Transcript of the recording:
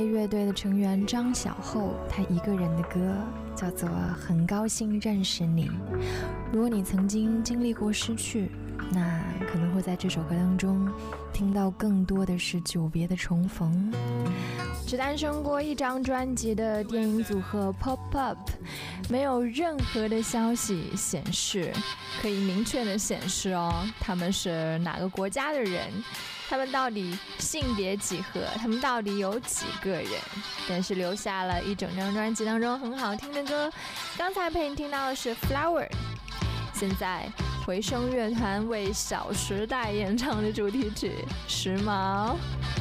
乐队的成员张小厚，他一个人的歌叫做《很高兴认识你》。如果你曾经经历过失去，那可能会在这首歌当中听到更多的是久别的重逢。只诞生过一张专辑的电影组合 Pop Up， 没有任何的消息显示，可以明确的显示他们是哪个国家的人，他们到底性别几何，他们到底有几个人，但是留下了一整张专辑当中很好听的歌。刚才陪你听到的是 Flower， 现在回声乐团为小时代演唱的主题曲时髦。